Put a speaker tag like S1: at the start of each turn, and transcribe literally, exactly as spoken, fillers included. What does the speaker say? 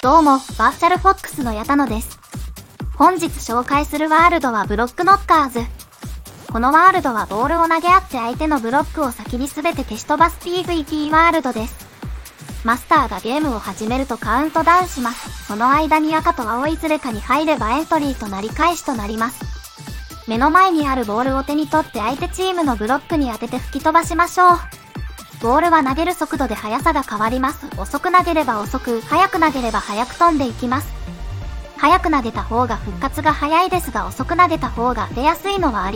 S1: どうも、バーチャルフォックスの矢田野です。本日紹介するワールドはブロックノッカーズ。このワールドはボールを投げ合って相手のブロックを先に全て消し飛ばす ピーブイピー ワールドです。マスターがゲームを始めるとカウントダウンします。その間に赤と青いずれかに入ればエントリーとなり返しとなります。目の前にあるボールを手に取って相手チームのブロックに当てて吹き飛ばしましょう。ボールは投げる速度で速さが変わります。遅く投げれば遅く、速く投げれば速く飛んでいきます。速く投げた方が復活が早いですが遅く投げた方が出やすいのはあります。